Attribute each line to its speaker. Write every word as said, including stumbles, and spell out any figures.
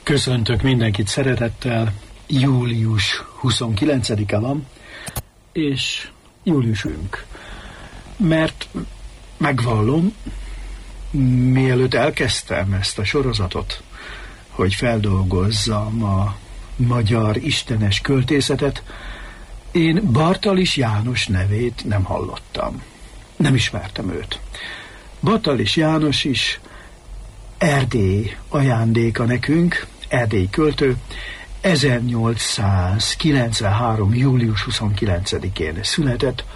Speaker 1: Köszöntök mindenkit szeretettel. Július huszonkilencedike van, és júliusünk. Mert megvallom, mielőtt elkezdtem ezt a sorozatot, hogy feldolgozzam a magyar istenes költészetet, én Bartalis János nevét nem hallottam. Nem ismertem őt. Bartalis János is Erdély ajándéka nekünk, erdélyi költő, ezernyolcszázkilencvenhárom. július huszonkilencedikén született,